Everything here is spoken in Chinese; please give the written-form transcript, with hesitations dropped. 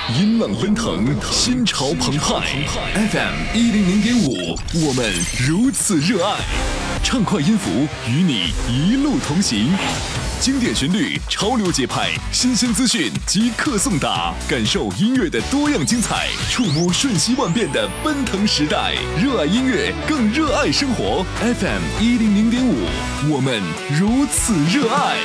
音浪奔腾，心潮澎湃。FM100.5，我们如此热爱。畅快音符与你一路同行，经典旋律，潮流节拍，新鲜资讯即刻送达，感受音乐的多样精彩，触摸瞬息万变的奔腾时代。热爱音乐，更热爱生活。FM100.5，我们如此热爱。